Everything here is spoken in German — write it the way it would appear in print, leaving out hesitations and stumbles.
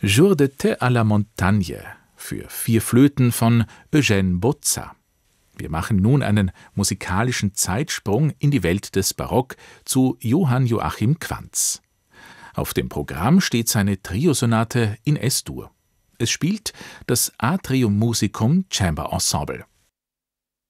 Jour d'été à la montagne für 4 Flöten von Eugène Bozza. Wir machen nun einen musikalischen Zeitsprung in die Welt des Barock zu Johann Joachim Quantz. Auf dem Programm steht seine Triosonate in S-Dur. Es spielt das Atrium Musicum Chamber Ensemble.